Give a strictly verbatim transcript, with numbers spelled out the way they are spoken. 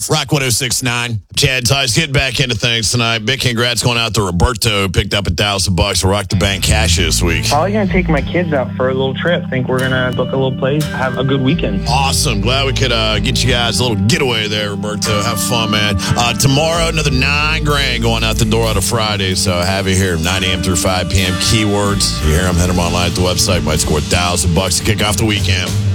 Rock one oh six point nine. Chad Tice getting back into things tonight. Big congrats going out to Roberto. Picked up a thousand bucks. Rock the Bank cash this week. Probably going to take my kids out for a little trip. Think we're going to book a little place, have a good weekend. Awesome. Glad we could uh, get you guys a little getaway there, Roberto. Have fun, man. Uh, tomorrow, another nine grand going out the door on a Friday. So have you here nine a.m. through five p.m. Keywords. You hear them, head them online at the website. Might score a thousand bucks to kick off the weekend.